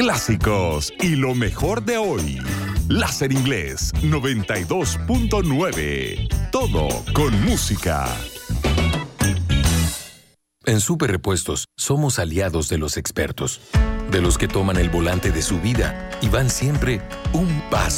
clásicos y lo mejor de hoy. Láser Inglés 92.9. Todo con música. En Super Repuestos somos aliados de los expertos, de los que toman el volante de su vida y van siempre un paso